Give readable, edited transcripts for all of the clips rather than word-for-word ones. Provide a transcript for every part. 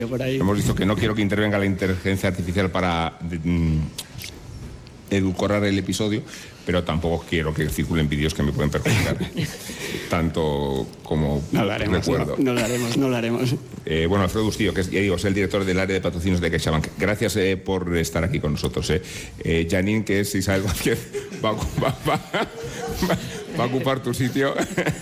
por ahí. Hemos dicho que no quiero que intervenga la inteligencia artificial para edulcorar el episodio, pero tampoco quiero que circulen vídeos que me pueden perjudicar tanto como recuerdo. No lo haremos. Bueno, Alfredo Bustillo, que es el director del área de patrocinios de CaixaBank. Gracias por estar aquí con nosotros. Janine, que es Isabel Vázquez, va a ocupar tu sitio.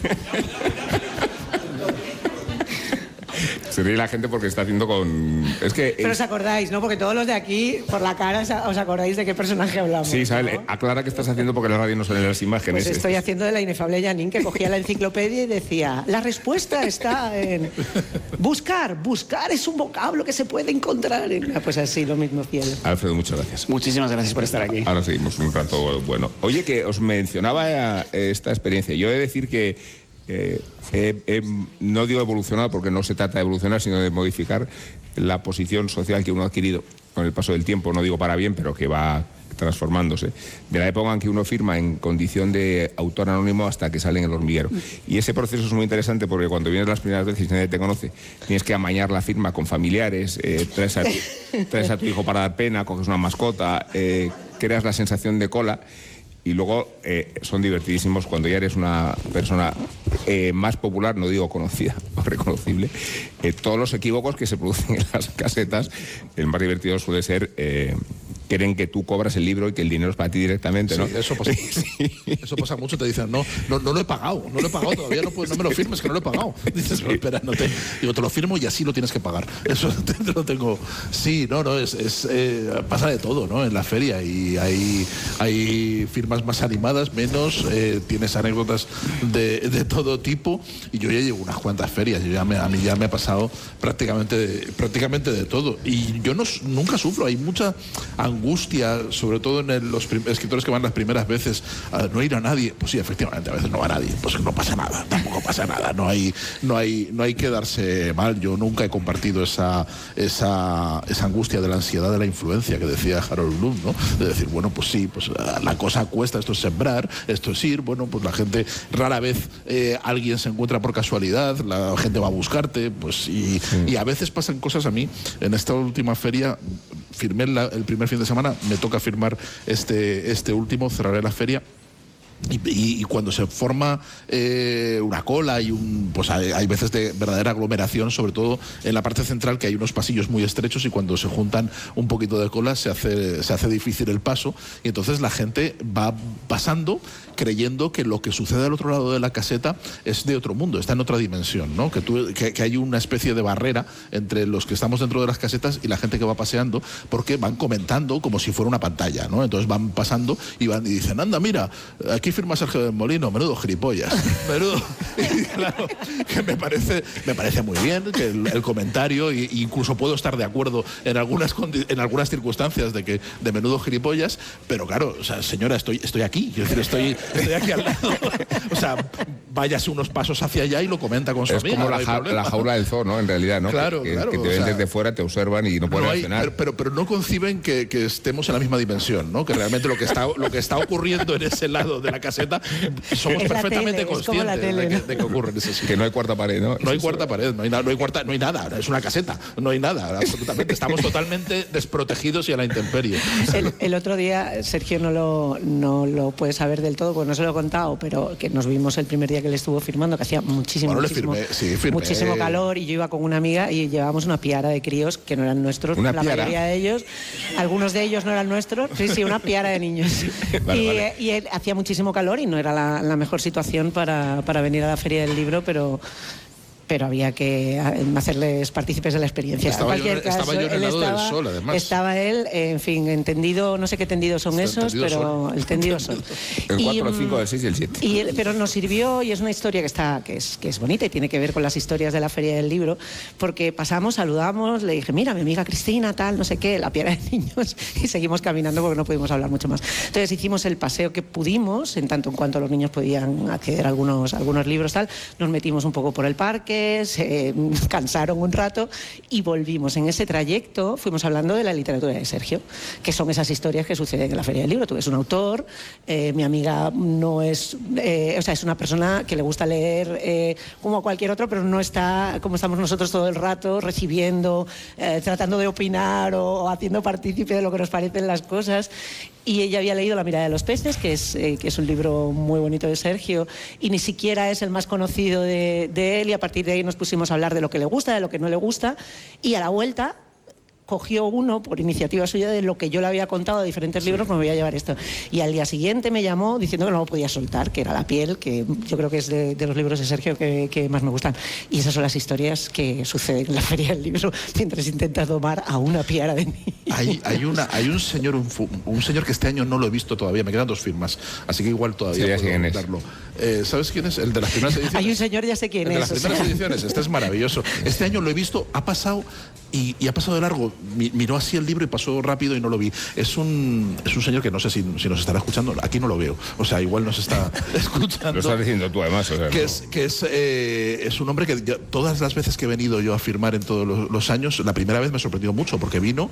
Se ríe la gente porque está haciendo con... Pero os acordáis, ¿no? Porque todos los de aquí, por la cara, os acordáis de qué personaje hablamos. Sí, Isabel, ¿no? Aclara qué estás haciendo porque en la radio no salen las imágenes. Pues estoy haciendo de la inefable Janine, que cogía la enciclopedia y decía: la respuesta está en buscar. Buscar es un vocablo que se puede encontrar en... Pues así, lo mismo, fiel. Alfredo, muchas gracias. Muchísimas gracias por estar aquí. Ahora seguimos un rato bueno. Oye, que os mencionaba esta experiencia. Yo he de decir que no digo evolucionar porque no se trata de evolucionar, sino de modificar la posición social que uno ha adquirido con el paso del tiempo, no digo para bien, pero que va transformándose, de la época en que uno firma en condición de autor anónimo hasta que sale en El Hormiguero. Y ese proceso es muy interesante porque cuando vienes las primeras veces y nadie te conoce, tienes que amañar la firma con familiares, traes a tu hijo para dar pena, coges una mascota, creas la sensación de cola. Y luego son divertidísimos cuando ya eres una persona más popular, no digo conocida o reconocible. Todos los equívocos que se producen en las casetas, el más divertido suele ser... creen que tú cobras el libro y que el dinero es para ti directamente, ¿no? Sí, eso pasa. Sí. Eso pasa mucho, te dicen, no lo he pagado todavía, no me lo firmes, que no lo he pagado. Dices, pero espera, te lo firmo y así lo tienes que pagar. Eso te lo tengo. Sí, pasa de todo, ¿no? En la feria, y hay firmas más animadas, menos, tienes anécdotas de todo tipo, y yo ya llevo unas cuantas ferias, a mí ya me ha pasado prácticamente de todo, y yo nunca sufro, hay mucha angustia, sobre todo en los escritores que van las primeras veces, a no ir a nadie. Pues sí, efectivamente, a veces no va nadie, pues no pasa nada, tampoco pasa nada, no hay que darse mal. Yo nunca he compartido esa angustia de la ansiedad de la influencia que decía Harold Bloom, ¿no? De decir, bueno, pues sí, pues la cosa cuesta, esto es sembrar, esto es ir, bueno, pues la gente, rara vez alguien se encuentra por casualidad, la gente va a buscarte, pues y a veces pasan cosas. A mí, en esta última feria, firmé el primer fin de semana, me toca firmar este último, cerraré la feria. Y cuando se forma una cola y pues hay veces de verdadera aglomeración, sobre todo en la parte central, que hay unos pasillos muy estrechos, y cuando se juntan un poquito de cola se hace difícil el paso, y entonces la gente va pasando creyendo que lo que sucede al otro lado de la caseta es de otro mundo, está en otra dimensión, ¿no? Que hay una especie de barrera entre los que estamos dentro de las casetas y la gente que va paseando, porque van comentando como si fuera una pantalla, ¿no? Entonces van pasando y dicen, anda, mira, aquí firma Sergio del Molino, menudo gilipollas, menudo. Y claro, que me parece muy bien que el comentario, e incluso puedo estar de acuerdo en algunas circunstancias de menudo gilipollas, pero claro, o sea, señora, estoy aquí, quiero decir, estoy aquí al lado. O sea, váyase unos pasos hacia allá y lo comenta con su amiga. Es como la jaula del zoo, ¿no? En realidad, ¿no? Claro, que claro. te ven desde fuera, te observan y no pueden reaccionar. Pero no conciben que estemos en la misma dimensión, ¿no? Que realmente lo que está ocurriendo en ese lado de la caseta, somos perfectamente conscientes de que ocurre en ese sitio. Que no hay cuarta pared, ¿no? No hay cuarta pared, no hay nada, es una caseta, no hay nada, absolutamente. Estamos totalmente desprotegidos y a la intemperie. El otro día, Sergio no lo puede saber del todo, pues no se lo he contado, pero que nos vimos el primer día que le estuvo firmando, que hacía muchísimo calor, y yo iba con una amiga y llevábamos una piara de críos que no eran nuestros, la mayoría de ellos, algunos de ellos no eran nuestros, sí, una piara de niños. Vale. Y hacía muchísimo calor y no era la mejor situación para venir a la Feria del Libro, pero había que hacerles partícipes de la experiencia. Estaba yo en el lado del sol, además. Estaba él, en fin, entendido, no sé qué tendidos son esos, pero el tendido sol. El 4, el 5, el 6 y el 7. Pero nos sirvió, y es una historia que es bonita y tiene que ver con las historias de la Feria del Libro, porque pasamos, saludamos, le dije, mira, mi amiga Cristina, tal, no sé qué, la piara de niños, y seguimos caminando porque no pudimos hablar mucho más. Entonces hicimos el paseo que pudimos, en tanto en cuanto los niños podían acceder a algunos libros, tal, nos metimos un poco por el parque, se cansaron un rato y volvimos. En ese trayecto fuimos hablando de la literatura de Sergio, que son esas historias que suceden en la Feria del Libro. Tú ves un autor, mi amiga no es, es una persona que le gusta leer como cualquier otro, pero no está como estamos nosotros todo el rato, recibiendo, tratando de opinar o haciendo partícipe de lo que nos parecen las cosas. Y ella había leído La mirada de los peces, que es un libro muy bonito de Sergio, y ni siquiera es el más conocido de él, y a partir de ahí nos pusimos a hablar de lo que le gusta, de lo que no le gusta, y a la vuelta cogió uno, por iniciativa suya, de lo que yo le había contado de diferentes libros, me voy a llevar esto. Y al día siguiente me llamó diciendo que no lo podía soltar, que era La piel, que yo creo que es de los libros de Sergio que más me gustan. Y esas son las historias que suceden en la Feria del Libro mientras intentas domar a una piara de niños. Hay un señor que este año no lo he visto todavía, me quedan 2 firmas, así que igual todavía puedo darlo. ¿Sabes quién es? El de las primeras ediciones. Hay un señor, ya sé quién es. El de las primeras ediciones, este es maravilloso. Este año lo he visto, ha pasado y ha pasado de largo. Miró así el libro y pasó rápido y no lo vi. Es un señor que no sé si nos estará escuchando. Aquí no lo veo. O sea, igual nos está escuchando. Lo estás diciendo tú, además. O sea, es un hombre que todas las veces que he venido yo a firmar en todos los años, la primera vez me sorprendió mucho porque vino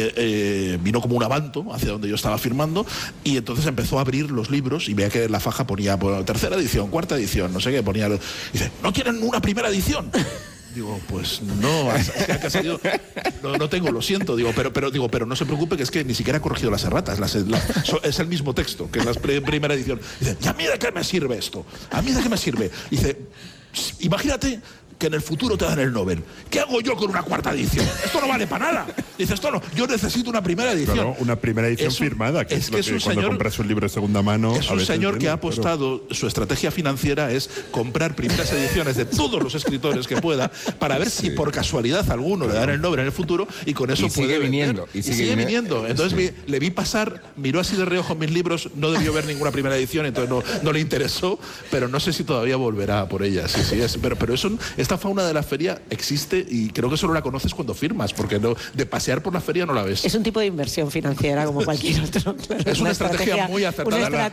vino como un avanto hacia donde yo estaba firmando y entonces empezó a abrir los libros y veía que la faja ponía tercera edición, cuarta edición, no sé qué, ponía. Dice, ¿no tienen una primera edición? Digo, pues no, ha salido, no tengo, lo siento, pero no se preocupe, que es que ni siquiera ha corregido las erratas, es el mismo texto que es la primera edición. Dice, ¿y a mí de qué me sirve esto? ¿A mí de qué me sirve? Dice, imagínate que en el futuro te dan el Nobel. ¿Qué hago yo con una cuarta edición? Esto no vale para nada. Dice, esto no, yo necesito una primera edición. Claro, una primera edición firmada, que es lo que cuando compras un libro de segunda mano. Es un señor que ha apostado, su estrategia financiera es comprar primeras ediciones de todos los escritores que pueda, para ver si por casualidad alguno le dan el Nobel en el futuro, y con eso puede vender. Y sigue viniendo. Entonces le vi pasar, miró así de reojo mis libros, no debió ver ninguna primera edición, entonces no le interesó, pero no sé si todavía volverá por ella. Pero esta fauna de la feria existe y creo que solo la conoces cuando firmas, porque de pasear por la feria no la ves. Es un tipo de inversión financiera como cualquier otro. Claro, es una estrategia muy acertada.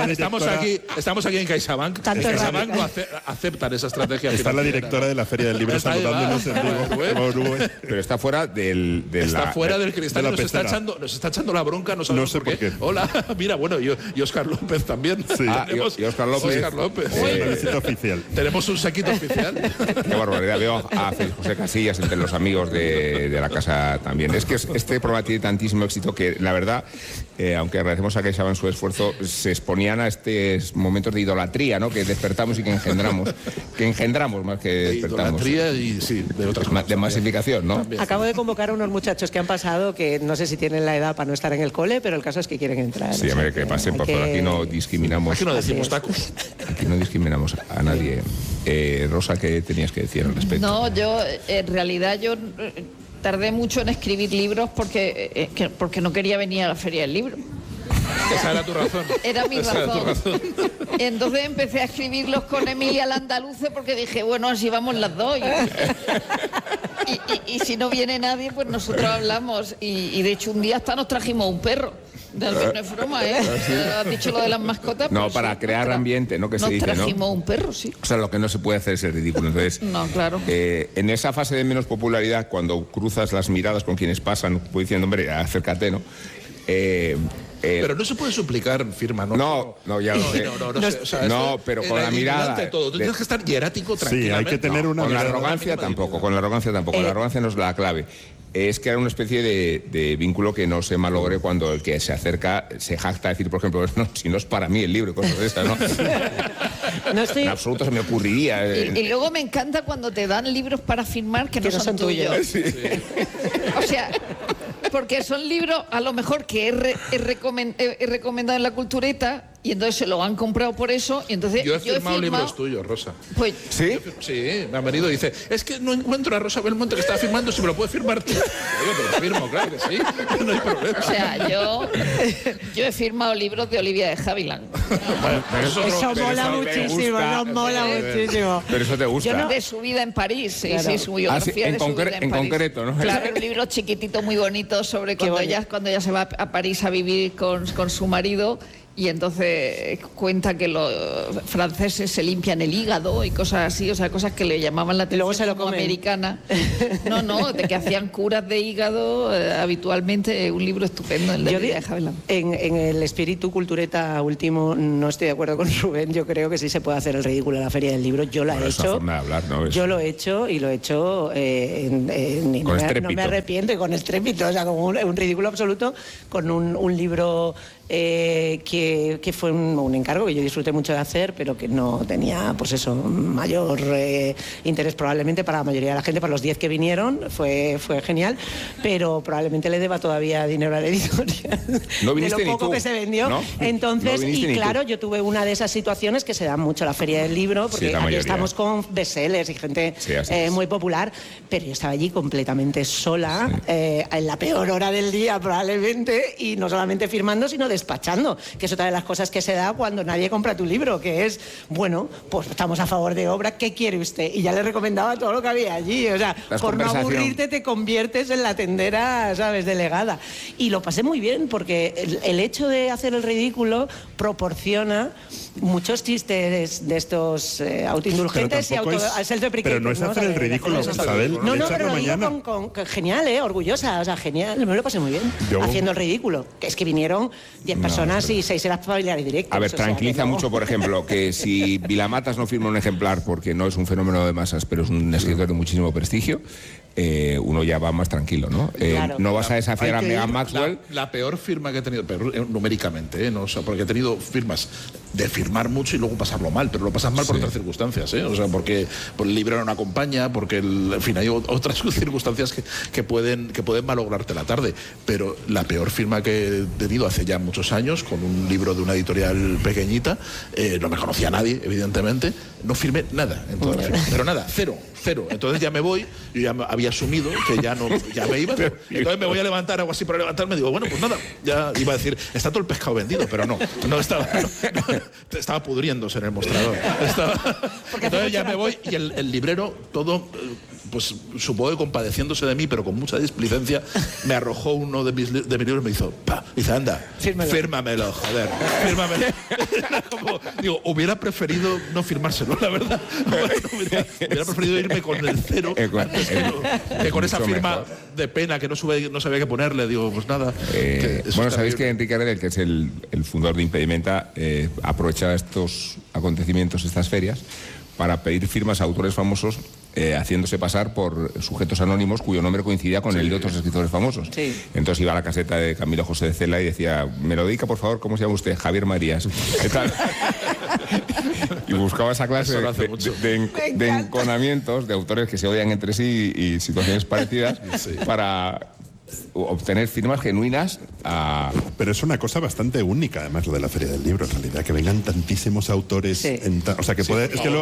Estamos aquí en CaixaBank. En CaixaBank no aceptan esa estrategia. Está la directora de la Feria del Libro saludándonos en vivo. Pero está fuera del cristal, nos está echando la bronca, no sabemos por qué. Hola, mira, bueno, y Óscar López también. Sí. Y Óscar López. Oficial. Tenemos un sequito oficial. Qué barbaridad. Veo a Félix José Casillas entre los amigos de la casa también. Es que este programa tiene tantísimo éxito que, la verdad, aunque agradecemos a CaixaBank su esfuerzo, se exponían a estos momentos de idolatría, ¿no? Que despertamos y que engendramos. Que engendramos más que despertamos. De idolatría y, sí, de otras cosas. De masificación, ¿no? También. Acabo de convocar a unos muchachos que han pasado, que no sé si tienen la edad para no estar en el cole, pero el caso es que quieren entrar. Sí, hombre, que pasen, por aquí no discriminamos. Aquí no decimos tacos. Aquí no discriminamos a nadie. Rosa, ¿qué tenías que decir al respecto? No, yo, en realidad, tardé mucho en escribir libros porque no quería venir a la Feria del Libro. Esa era tu razón. Era mi razón. Entonces empecé a escribirlos con Emilia Landaluce porque dije, bueno, así vamos las dos. Y si no viene nadie, pues nosotros hablamos. Y de hecho un día hasta nos trajimos un perro. No es broma, ¿eh? ¿Has dicho lo de las mascotas? No, pues para crear ambiente, ¿no? Que se dice, ¿no? Nos trajimos un perro, sí. O sea, lo que no se puede hacer es el ridículo. Entonces, no, claro. En esa fase de menos popularidad, cuando cruzas las miradas con quienes pasan, pues diciendo, hombre, acércate, ¿no? Pero no se puede suplicar firma, ¿no? No, ya lo sé. No, pero con la mirada. Tú tienes que estar hierático, tranquilamente. Sí, hay que tener una mirada. Con la arrogancia tampoco. La arrogancia no es la clave. Es crear una especie de vínculo que no se malogre cuando el que se acerca se jacta a decir, por ejemplo, no, si no es para mí el libro y cosas de esas, ¿no? En absoluto se me ocurriría. Y luego me encanta cuando te dan libros para firmar que no son tuyos. Sí. O sea, porque son libros a lo mejor que he recomendado en la Cultureta y entonces se lo han comprado por eso y entonces yo he firmado libros tuyos, Rosa. Pues, ¿sí? Sí, me ha venido y dice, es que no encuentro a Rosa Belmonte que está firmando, si me lo puedes firmar tú. Yo te lo firmo, claro que sí, no hay problema. O sea, yo he firmado libros de Olivia de Havilland. Eso mola muchísimo, nos mola muchísimo. Pero eso te gusta. De su vida en París, sí, su biografía de su vida en París. Concreto, ¿no? Claro, un libro chiquitito muy bonito sobre cuando ella se va a París a vivir con su marido. y entonces cuenta que los franceses se limpian el hígado y cosas así, o sea, cosas que le llamaban la atención como americana. No, de que hacían curas de hígado habitualmente. Un libro estupendo, el de Javelán. En el espíritu cultureta último no estoy de acuerdo con Rubén. Yo creo que sí se puede hacer el ridículo en la Feria del Libro. Yo la he hecho. Forma de hablar, ¿no? Yo lo he hecho y lo he hecho no me arrepiento, y con estrépito, o sea, como un ridículo absoluto, con un libro que fue un encargo que yo disfruté mucho de hacer, pero que no tenía, pues eso, mayor interés probablemente para la mayoría de la gente. Para los 10 que vinieron fue genial, pero probablemente le deba todavía dinero a la editorial de lo poco que se vendió. ¿No? Entonces, y claro, yo tuve una de esas situaciones que se dan mucho a la Feria del Libro, porque aquí estamos con bestsellers y gente muy popular, pero yo estaba allí completamente sola, en la peor hora del día probablemente, y no solamente firmando, sino despachando, que es otra de las cosas que se da cuando nadie compra tu libro, que es, bueno, pues estamos a favor de obra, ¿qué quiere usted? Y ya le recomendaba todo lo que había allí, o sea, por no aburrirte te conviertes en la tendera, ¿sabes?, delegada. Y lo pasé muy bien, porque el hecho de hacer el ridículo proporciona muchos chistes de estos autoindulgentes y self-deprecating. Pero no es hacer el ridículo, Isabel. No, pero lo digo genial, orgullosa, o sea, genial, me lo pasé muy bien haciendo el ridículo, que es que vinieron 10 personas y 6 eran familiares directos. A ver, tranquiliza mucho, por ejemplo, que si Vilamatas no firma un ejemplar porque no es un fenómeno de masas, pero es un escritor de muchísimo prestigio, uno ya va más tranquilo, ¿no? Claro. No vas a desafiar a Meghan Maxwell. La peor firma que he tenido, numéricamente, ¿no? O sea, porque he tenido firmas de firmar mucho y luego pasarlo mal, pero lo pasas mal por otras circunstancias, o sea, porque el libro no acompaña, porque en fin, hay otras circunstancias que pueden malograrte la tarde, pero la peor firma que he tenido hace ya muchos años, con un libro de una editorial pequeñita, no me conocía a nadie, evidentemente, no firmé nada en toda la firma, pero nada, cero. Entonces ya me voy, yo ya había asumido que ya me iba, entonces me voy a levantar, algo así para levantarme, digo, bueno, pues nada, ya iba a decir, está todo el pescado vendido, pero no estaba pudriéndose en el mostrador. Entonces ya me voy y el librero, todo, pues supongo que compadeciéndose de mí, pero con mucha displicencia, me arrojó uno de mis libros y me hizo, dice, anda, fírmamelo, joder, fírmamelo. Digo, hubiera preferido no firmárselo, la verdad. Hubiera preferido irme con el cero que con esa firma de pena que no sabía qué ponerle. Digo, pues nada. Bueno, sabéis que Enrique Ardel, que es el fundador de Impedimenta, aprovecha estos acontecimientos, estas ferias, para pedir firmas a autores famosos, haciéndose pasar por sujetos anónimos cuyo nombre coincidía con el de otros escritores famosos. Entonces iba a la caseta de Camilo José de Cela y decía, me lo dedica, por favor, ¿cómo se llama usted? Javier Marías. ¿Qué tal? Y buscaba esa clase de enconamientos de autores que se odian entre sí y situaciones parecidas para obtener firmas genuinas Pero es una cosa bastante única, además, lo de la Feria del Libro, en realidad, que vengan tantísimos autores. O sea, que puede, es que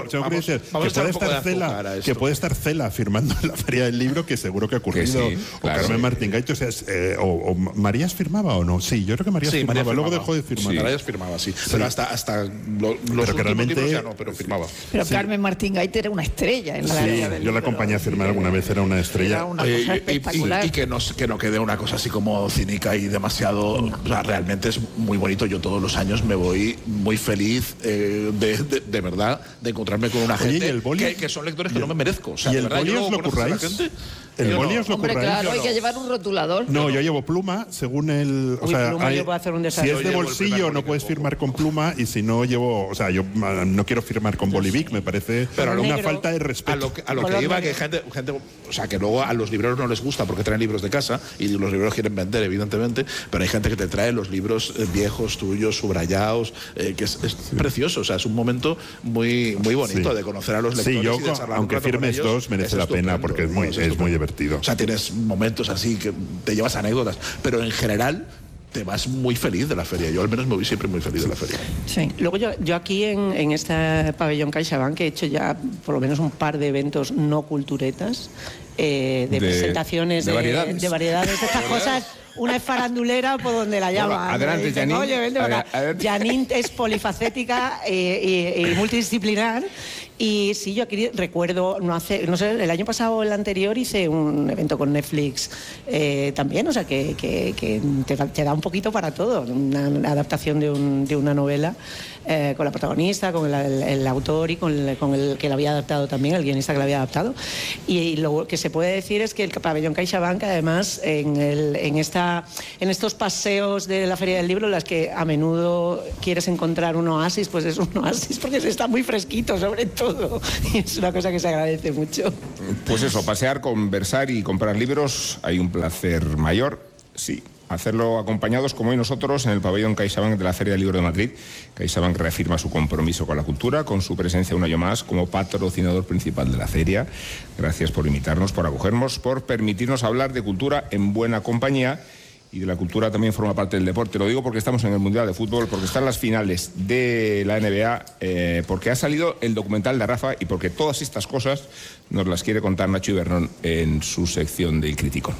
que puede estar Cela firmando en la Feria del Libro, que seguro que ha ocurrido. O Carmen Martín Gaito, o Marías firmaba o no. Sí, yo creo que Marías firmaba, luego dejó de firmar. Marías firmaba, sí. Pero hasta los últimos libros ya no, pero firmaba. Pero Carmen Martín Gaito era una estrella en la Feria del Libro. Yo la acompañé a firmar alguna vez, era una estrella. Era una cosa espectacular. Y que no quede una cosa así como cínica y demasiado. O sea, realmente es muy bonito. Yo todos los años me voy muy feliz de verdad de encontrarme con una gente que son lectores que no me merezco. O sea, ¿y el boli os lo curráis? ¿El boli os lo curráis? Claro, hay que llevar un rotulador. No, yo llevo pluma según el. O sea, si es de bolsillo no puedes firmar con pluma, y si no llevo. O sea, yo no quiero firmar con bolivic, me parece una falta de respeto. A lo que iba, que gente, o sea, que luego a los libreros no les gusta porque traen libros de casa y los libreros quieren vender, evidentemente, pero hay gente que te trae los libros viejos tuyos, subrayados, que es precioso. O sea, es un momento muy bonito de conocer a los lectores. Sí, yo, y de charlar aunque firmes dos, merece la pena porque es muy divertido. O sea, tienes momentos así que te llevas anécdotas, pero en general te vas muy feliz de la feria. Yo al menos me voy siempre muy feliz de la feria. Sí. Luego yo aquí en este pabellón CaixaBank he hecho ya por lo menos un par de eventos no culturetas, de presentaciones de variedades, de estas cosas. Una es farandulera por donde la llaman. Adelante, Janine. Oye, vente acá. Janine es polifacética y multidisciplinar. Y sí, yo aquí recuerdo, no sé, el año pasado o el anterior hice un evento con Netflix también, o sea que te da un poquito para todo, una adaptación de una novela con la protagonista, con el autor y con el que la había adaptado también, el guionista que la había adaptado. Y lo que se puede decir es que el pabellón CaixaBank, además, en estos paseos de la Feria del Libro, en las que a menudo quieres encontrar un oasis, pues es un oasis porque se está muy fresquito, sobre todo. Y es una cosa que se agradece mucho. Pues eso, pasear, conversar y comprar libros, hay un placer mayor, sí. Hacerlo acompañados, como hoy nosotros, en el pabellón CaixaBank de la Feria del Libro de Madrid. CaixaBank reafirma su compromiso con la cultura, con su presencia un año más como patrocinador principal de la feria. Gracias por invitarnos, por acogernos, por permitirnos hablar de cultura en buena compañía. Y de la cultura también forma parte del deporte. Lo digo porque estamos en el Mundial de Fútbol, porque están las finales de la NBA, porque ha salido el documental de Rafa y porque todas estas cosas nos las quiere contar Nacho Ibernón en su sección del Criticón.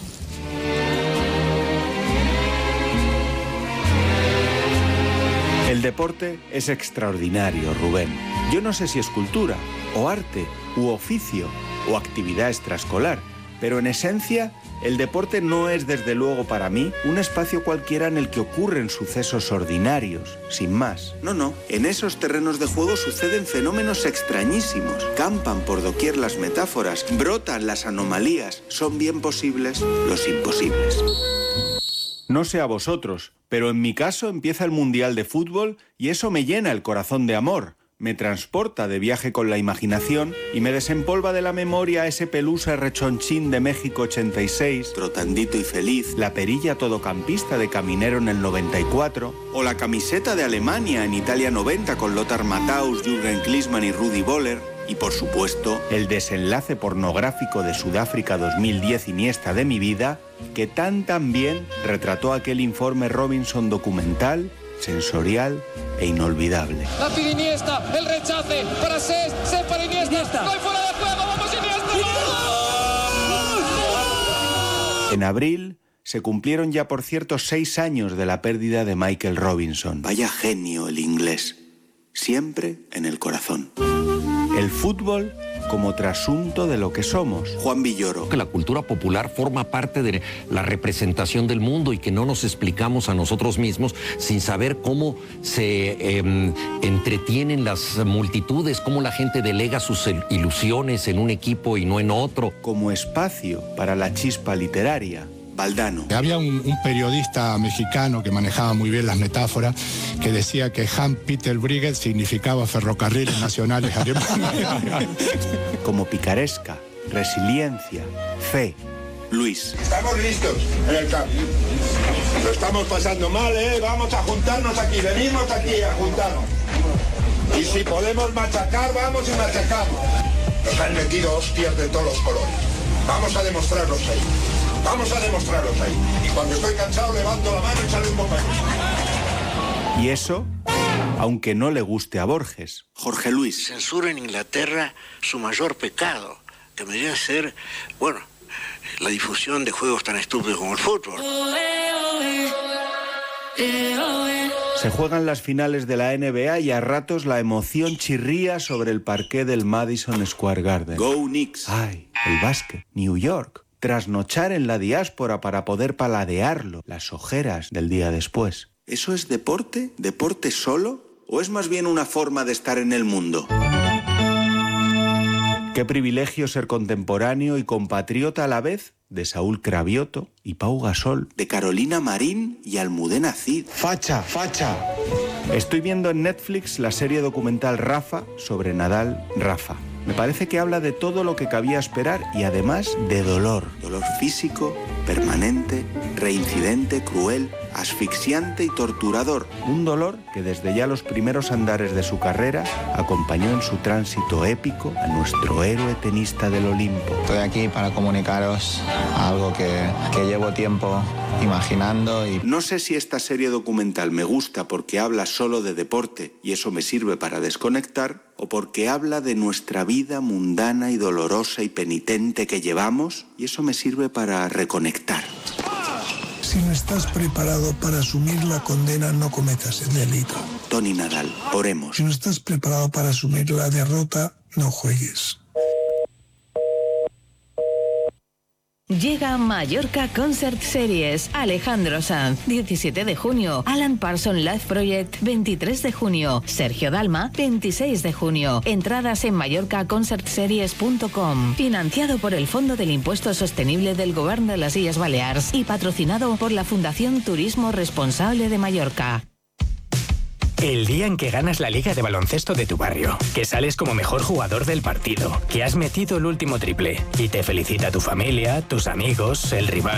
El deporte es extraordinario, Rubén. Yo no sé si es cultura, o arte, u oficio, o actividad extraescolar, pero en esencia, el deporte no es desde luego para mí un espacio cualquiera en el que ocurren sucesos ordinarios, sin más. No, en esos terrenos de juego suceden fenómenos extrañísimos. Campan por doquier las metáforas, brotan las anomalías, son bien posibles los imposibles. No sé a vosotros, pero en mi caso empieza el Mundial de Fútbol y eso me llena el corazón de amor. Me transporta de viaje con la imaginación y me desempolva de la memoria ese Pelusa rechonchín de México 86, trotandito y feliz, la perilla todocampista de Caminero en el 94, o la camiseta de Alemania en Italia 90 con Lothar Matthaus, Jürgen Klinsmann y Rudi Völler, y por supuesto, el desenlace pornográfico de Sudáfrica 2010 Iniesta de mi vida, que tan bien retrató aquel informe Robinson documental, sensorial e inolvidable. La pide Iniesta, el rechace para Cés, para Iniesta, ¡gol fuera de juego, vamos Iniesta! En abril se cumplieron ya, por cierto, 6 años de la pérdida de Michael Robinson. Vaya genio el inglés, siempre en el corazón. El fútbol como trasunto de lo que somos. Juan Villoro. Que la cultura popular forma parte de la representación del mundo y que no nos explicamos a nosotros mismos sin saber cómo se entretienen las multitudes, cómo la gente delega sus ilusiones en un equipo y no en otro. Como espacio para la chispa literaria. Valdano. Había un periodista mexicano que manejaba muy bien las metáforas, que decía que Hans-Peter Brigget significaba ferrocarriles nacionales alemanes. Como picaresca, resiliencia, fe. Luis. Estamos listos en el campo. Lo estamos pasando mal, ¿eh? Vamos a juntarnos aquí, venimos aquí a juntarnos. Y si podemos machacar, vamos y machacamos. Nos han metido hostias de todos los colores. Vamos a demostrarlos ahí. Vamos a demostrarlos ahí. Y cuando estoy cansado levanto la mano y sale un bombero. Y eso, aunque no le guste a Borges. Jorge Luis. Censura en Inglaterra su mayor pecado, que debería ser, bueno, la difusión de juegos tan estúpidos como el fútbol. Se juegan las finales de la NBA y a ratos la emoción chirría sobre el parqué del Madison Square Garden. Go Knicks. Ay, el básquet. New York. Trasnochar en la diáspora para poder paladearlo, las ojeras del día después. ¿Eso es deporte? ¿Deporte solo? ¿O es más bien una forma de estar en el mundo? Qué privilegio ser contemporáneo y compatriota a la vez de Saúl Cravioto y Pau Gasol, de Carolina Marín y Almudena Cid. ¡Facha, facha! Estoy viendo en Netflix la serie documental Rafa sobre Nadal Rafa. Me parece que habla de todo lo que cabía esperar y además de dolor. Dolor físico, permanente, reincidente, cruel, asfixiante y torturador. Un dolor que desde ya los primeros andares de su carrera acompañó en su tránsito épico a nuestro héroe tenista del Olimpo. Estoy aquí para comunicaros algo que llevo tiempo imaginando y... No sé si esta serie documental me gusta porque habla solo de deporte y eso me sirve para desconectar, o porque habla de nuestra vida mundana y dolorosa y penitente que llevamos y eso me sirve para reconectar. Si no estás preparado para asumir la condena, no cometas el delito. Tony Nadal, oremos. Si no estás preparado para asumir la derrota, no juegues. Llega Mallorca Concert Series. Alejandro Sanz, 17 de junio. Alan Parsons Live Project, 23 de junio. Sergio Dalma, 26 de junio. Entradas en mallorcaconcertseries.com. Financiado por el Fondo del Impuesto Sostenible del Gobierno de las Illes Balears y patrocinado por la Fundación Turismo Responsable de Mallorca. El día en que ganas la liga de baloncesto de tu barrio, que sales como mejor jugador del partido, que has metido el último triple y te felicita tu familia, tus amigos, el rival.